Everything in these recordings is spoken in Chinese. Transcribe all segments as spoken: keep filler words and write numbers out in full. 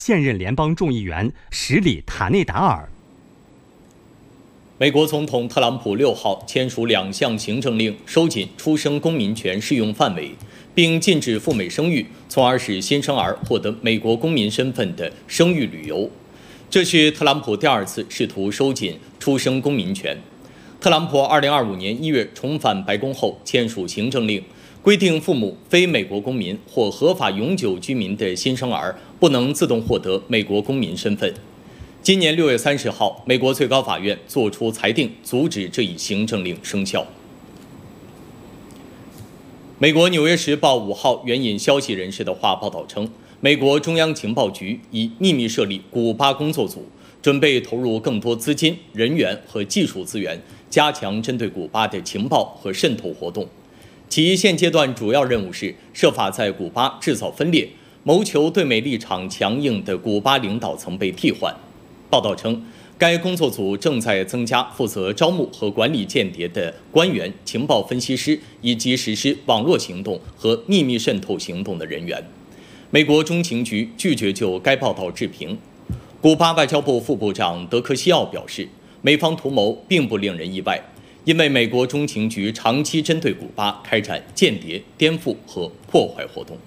现任联邦众议员什里塔内达尔。 美国总统特朗普六号签署两项行政令，收紧出生公民权适用范围，并禁止赴美生育，从而使新生儿获得美国公民身份的生育旅游。这是特朗普第二次试图收紧出生公民权。特朗普二零二五年一月重返白宫后，签署行政令，规定父母非美国公民或合法永久居民的新生儿不能自动获得美国公民身份。今年六月三十号，美国最高法院作出裁定，阻止这一行政令生效。美国《纽约时报》五号援引消息人士的话报道称，美国中央情报局已秘密设立古巴工作组，准备投入更多资金、人员和技术资源，加强针对古巴的情报和渗透活动。其现阶段主要任务是设法在古巴制造分裂，谋求对美立场强硬的古巴领导层被替换。报道称，该工作组正在增加负责招募和管理间谍的官员、情报分析师以及实施网络行动和秘密渗透行动的人员。美国中情局拒绝就该报道置评。古巴外交部副部长德克西奥表示，美方图谋并不令人意外，因为美国中情局长期针对古巴开展间谍、颠覆和破坏活动。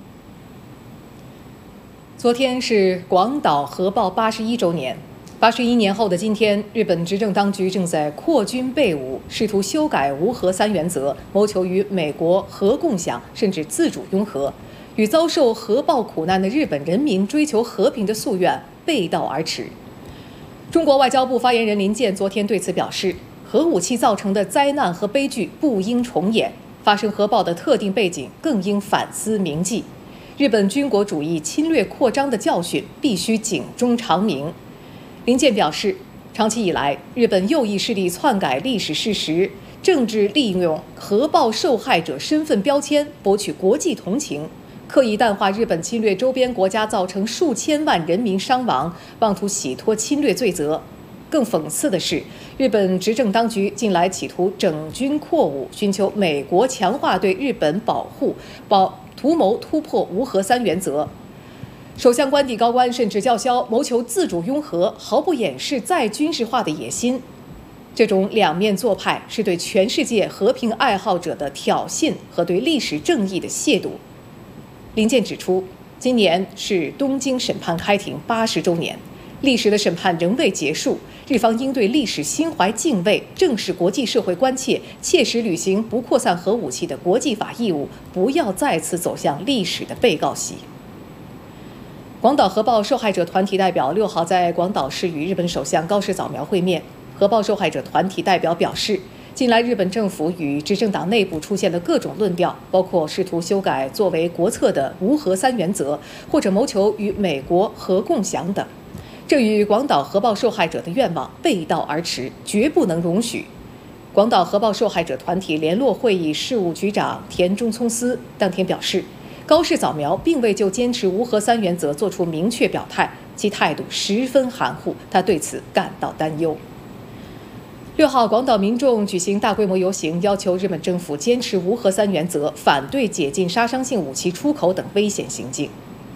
昨天是广岛核爆八十一周年。八十一年后的今天，日本执政当局正在扩军备武，试图修改无核三原则，谋求与美国核共享甚至自主拥核，与遭受核爆苦难的日本人民追求和平的夙愿背道而驰。中国外交部发言人林健昨天对此表示，核武器造成的灾难和悲剧不应重演，发生核爆的特定背景更应反思铭记。日本军国主义侵略扩张的教训必须警钟长鸣。林健表示，长期以来，日本右翼势力篡改历史事实，政治利用核爆受害者身份标签博取国际同情，刻意淡化日本侵略周边国家造成数千万人民伤亡，妄图洗脱侵略罪责。更讽刺的是，日本执政当局近来企图整军扩武，寻求美国强化对日本保护，保图谋突破无核三原则。首相官邸高官甚至叫嚣谋求自主拥核，毫不掩饰再军事化的野心。这种两面做派是对全世界和平爱好者的挑衅和对历史正义的亵渎。林健指出，今年是东京审判开庭八十周年，历史的审判仍未结束，日方应对历史心怀敬畏，正视国际社会关切，切实履行不扩散核武器的国际法义务，不要再次走向历史的被告席。广岛核爆受害者团体代表六号在广岛市与日本首相高市早苗会面。核爆受害者团体代表表示，近来日本政府与执政党内部出现了各种论调，包括试图修改作为国策的无核三原则，或者谋求与美国核共享等，这与广岛核爆受害者的愿望背道而驰，绝不能容许。广岛核爆受害者团体联络会议事务局长田中聪司当天表示，高市早苗并未就坚持无核三原则作出明确表态，其态度十分含糊，他对此感到担忧。六号，广岛民众举行大规模游行，要求日本政府坚持无核三原则，反对解禁杀伤性武器出口等危险行径。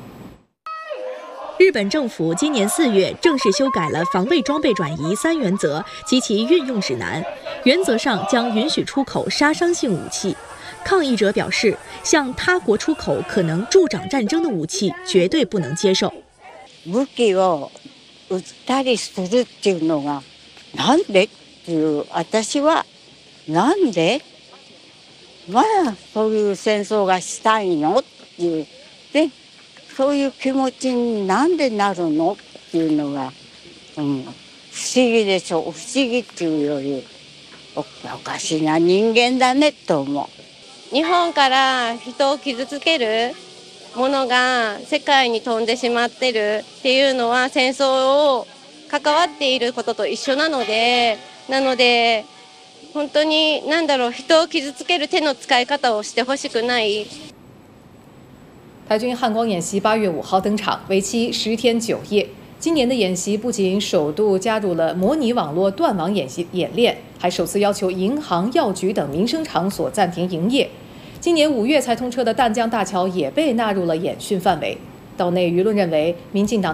日本政府今年四月正式修改了防卫装备转移三原则及其运用指南，原则上将允许出口杀伤性武器。抗议者表示，向他国出口可能助长战争的武器绝对不能接受。 武器を売ったりするっていうのがなんでっていう私はなんでまだそういう戦争がしたいのっていうでそういう気持ちになんでなるのっていうのが、うん、不思議でしょ。不思議っていうよりおかしな人間だねと思う。 日本から人を傷つけるものが世界に飛んでしまってるっていうのは戦争を関わっていることと一緒なので、なので本当に何だろう、人を傷つける手の使い方をしてほしくない。 台军汉光演习八月五号登场，为期十天九夜。今年的演习不仅首度加入了模拟网络断网演习演练，还首次要求银行、药局等民生场所暂停营业。今年五月才通车的淡江大桥也被纳入了演训范围。岛内舆论认为，民进党